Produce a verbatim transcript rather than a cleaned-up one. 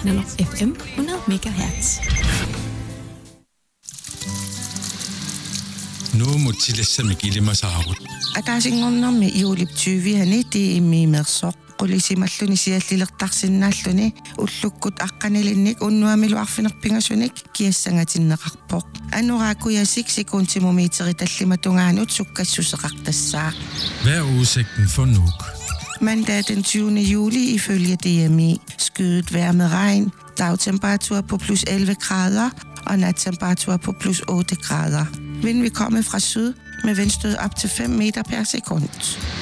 Nano F M hundrede megahertz. Nu må tillæse mig gilde mig saarut. Атаасингорнэрми иулиптювиани тиимми мерсоқ qulisimalлуни сиаллилертарсиннааллуни уллуккут аққанилинник уннуамилуарфинерпингасуник киассангатиннеқарпоқ анураакуясик секундтимометери таллиматунгаанут суккассусеқартассаа. Hvad er udsigten for Nuuk? Mandag den tyvende juli ifølge D M I. Skyet vejr med regn, dagtemperatur på plus elleve grader og nattemperatur på plus otte grader. Vinden vil komme fra syd med vindstød op til fem meter per sekund.